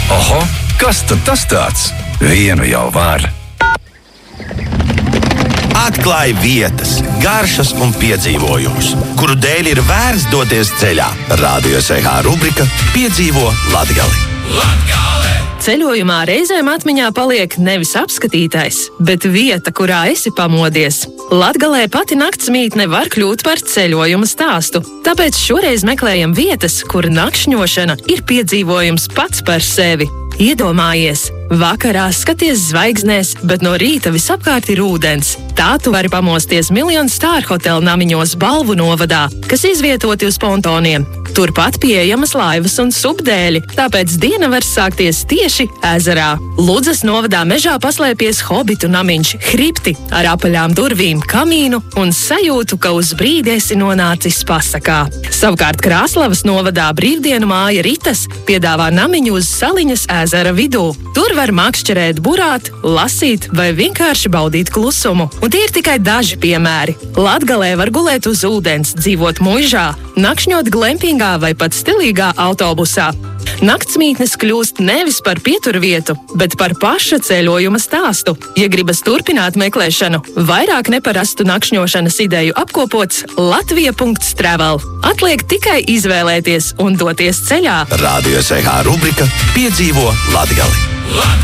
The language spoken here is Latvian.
Oho, kas tad tas tāds? Vienu jau var. Atklāj vietas, garšas un piedzīvojumus, kuru dēļ ir vērts doties ceļā. Radio SH rubrika Piedzīvo Latgali. Ceļojumā reizēm atmiņā paliek nevis apskatītais, bet vieta, kurā esi pamodies. Latgalē pati naktsmītne var kļūt par ceļojuma stāstu, tāpēc šoreiz meklējam vietas, kur nakšņošana ir piedzīvojums pats par sevi. Iedomājies, vakarā skaties zvaigznēs, bet no rīta visapkārt ir ūdens. Tā tu vari pamosties Million Star Hotel namiņos Balvu novadā, kas izvietoti uz pontoniem. Turpat pieejamas laivas un supdēļi, tāpēc diena var sākties tieši ezerā. Ludzas novadā mežā paslēpies hobitu namiņš Hripti ar apaļām durvīm, kamīnu un sajūtu, ka uz brīdi esi nonācis pasakā. Savukārt Krāslavas novadā brīvdienu māja Ritas piedāvā namiņu uz Saliņas ezera vidū. Tur var makšķerēt, burāt, lasīt vai vienkārši baudīt klusumu. Un tie ir tikai daži piemēri. Latgalē var gulēt uz ūdens, dzīvot muižā, nakšņot glempingā vai pat stilīgā autobusā. Naktsmītnes kļūst nevis par pieturvietu, bet par paša ceļojuma stāstu. Ja gribas turpināt meklēšanu, vairāk neparastu nakšņošanas ideju apkopots Latvija.travel. Atliek tikai izvēlēties un doties ceļā. Radio SH rubrika Piedzīvo Latgali.